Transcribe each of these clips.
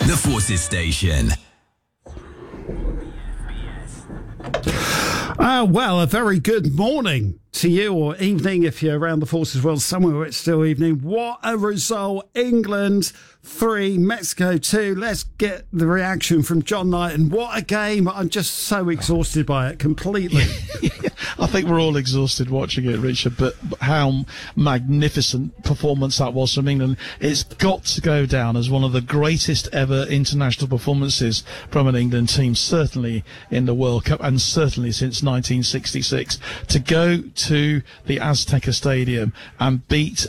The Forces Station. Well, a very good morning to you, or evening if you're around the Forces world somewhere where it's still evening. What a result. England 3, Mexico 2. Let's get the reaction from John Knighton. What a game. I'm just so exhausted by it completely. I think we're all exhausted watching it, Richard, but how magnificent performance that was from England. It's got to go down as one of the greatest ever international performances from an England team, certainly in the World Cup and certainly since 1966. To go to the Azteca Stadium and beat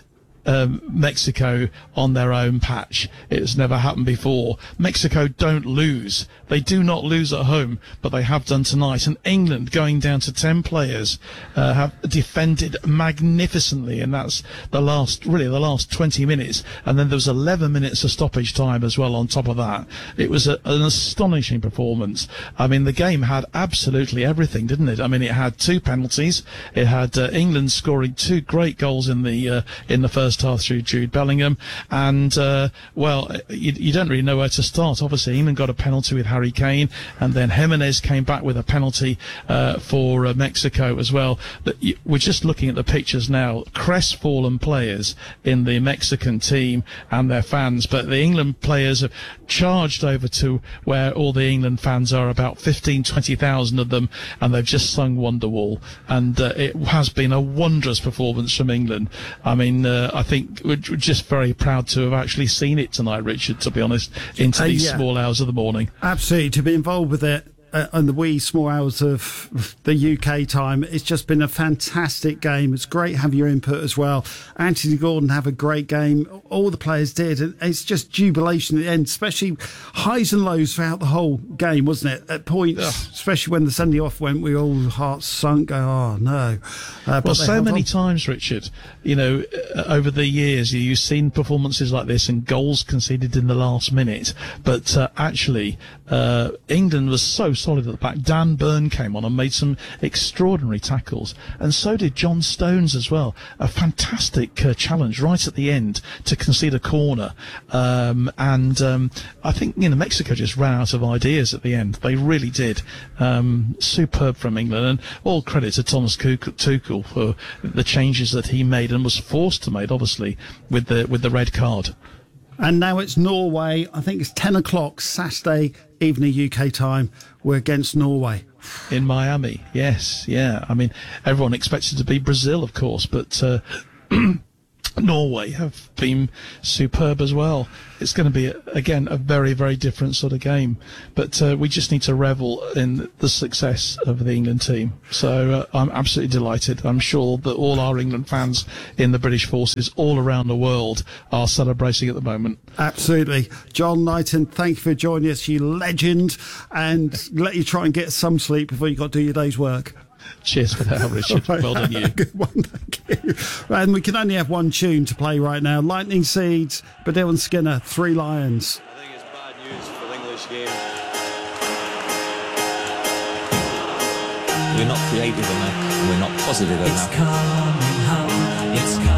Mexico on their own patch. It's never happened before. Mexico don't lose. They do not lose at home, but they have done tonight. And England, going down to 10 players, have defended magnificently, and that's the last 20 minutes. And then there was 11 minutes of stoppage time as well on top of that. It was an astonishing performance. I mean, the game had absolutely everything, didn't it? I mean, it had 2 penalties. It had England scoring 2 great goals in the first half through Jude Bellingham, and you don't really know where to start. Obviously, England got a penalty with Harry Kane, and then Jimenez came back with a penalty for Mexico as well. We're just looking at the pictures now, crestfallen players in the Mexican team and their fans, but the England players have charged over to where all the England fans are, about 20,000 of them, and they've just sung Wonderwall, and it has been a wondrous performance from England. I mean, I think we're just very proud to have actually seen it tonight, Richard, to be honest, into these small hours of the morning. Absolutely, to be involved with it in the wee small hours of the UK time. It's just been a fantastic game. It's great to have your input as well. Anthony Gordon have a great game. All the players did. And it's just jubilation at the end, especially highs and lows throughout the whole game, wasn't it? At points, especially when the sending off went, we all hearts sunk. Oh, no. Well, so many times, Richard, over the years, you've seen performances like this and goals conceded in the last minute. But actually, England was so solid at the back. Dan Burn came on and made some extraordinary tackles, and so did John Stones as well. A fantastic challenge right at the end to concede a corner, and I think Mexico just ran out of ideas at the end. They really did. Superb from England, and all credit to Thomas Tuchel for the changes that he made and was forced to make, obviously, with the red card. And now it's Norway. I think it's 10 o'clock Saturday evening UK time. We're against Norway. In Miami, yes, yeah. I mean, everyone expected to be Brazil, of course, but Norway have been superb as well. It's going to be, again, a very, very different sort of game. But we just need to revel in the success of the England team. So I'm absolutely delighted. I'm sure that all our England fans in the British Forces all around the world are celebrating at the moment. Absolutely. John Knighton, thank you for joining us, you legend. And let you try and get some sleep before you've got to do your day's work. Cheers for that, Richard. Well done, you. Good one, thank you. And we can only have one tune to play right now. Lightning Seeds, Baddiel and Skinner, 3 Lions. I think it's bad news for the English game. We're not creative enough. We're not positive enough. It's coming home. It's coming.